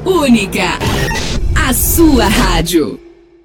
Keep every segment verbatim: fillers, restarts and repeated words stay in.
Única, a sua rádio.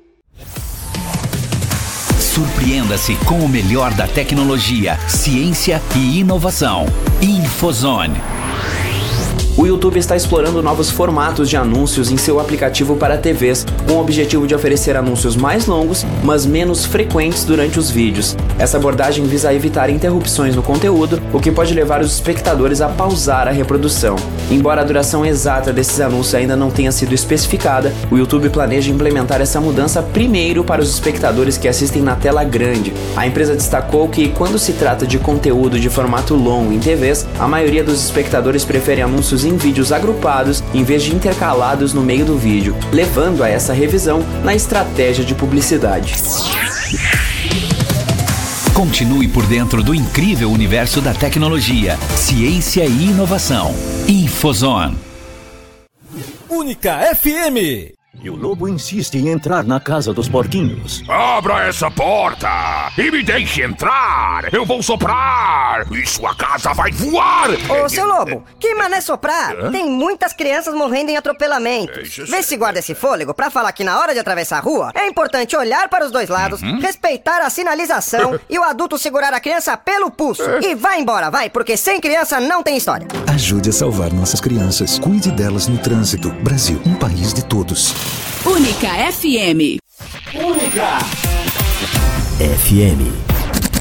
Surpreenda-se com o melhor da tecnologia, ciência e inovação. Infozone. O YouTube está explorando novos formatos de anúncios em seu aplicativo para T Vs, com o objetivo de oferecer anúncios mais longos, mas menos frequentes durante os vídeos. Essa abordagem visa evitar interrupções no conteúdo, o que pode levar os espectadores a pausar a reprodução. Embora a duração exata desses anúncios ainda não tenha sido especificada, o YouTube planeja implementar essa mudança primeiro para os espectadores que assistem na tela grande. A empresa destacou que, quando se trata de conteúdo de formato longo em T Vs, a maioria dos espectadores prefere anúncios em vídeos agrupados em vez de intercalados no meio do vídeo, levando a essa revisão na estratégia de publicidade. Continue por dentro do incrível universo da tecnologia, ciência e inovação. Infozone. Única F M. E o lobo insiste em entrar na casa dos porquinhos. Abra essa porta e me deixe entrar. Eu vou soprar e sua casa vai voar. Ô, seu lobo, que mané soprar? Hã? Tem muitas crianças morrendo em atropelamento. Vê se guarda esse fôlego pra falar que na hora de atravessar a rua é importante olhar para os dois lados, uhum. respeitar a sinalização e o adulto segurar a criança pelo pulso. E vai embora, vai, porque sem criança não tem história. Ajude a salvar nossas crianças. Cuide delas no trânsito. Brasil, um país de todos. Única F M. Única F M.